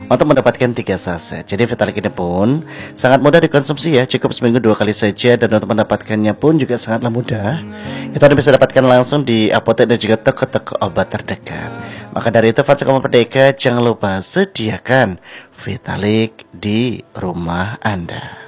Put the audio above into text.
untuk mendapatkan 3 saset. Jadi Vitalik ini pun sangat mudah dikonsumsi ya, cukup seminggu 2 kali saja, dan untuk mendapatkannya pun juga sangatlah mudah. Itu Anda bisa dapatkan langsung di apotek dan juga toko-toko obat terdekat. Maka dari itu fans Kamu Merdeka, jangan lupa sediakan Vitalik di rumah Anda.